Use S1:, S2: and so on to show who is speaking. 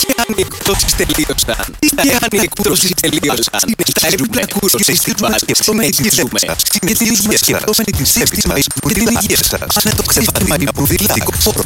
S1: αν οι εκπτώσεις τελείωσαν? Και αν οι εκπτώσεις τελείωσαν? Τα έπιπλα κούρωσης της βάσκευσης συνεχίζουμε. Συνεχίζουμε σκεπτόμενοι την σύστημα και την υγεία σας. Αν το ξεφανεί από δηλητικό φόρο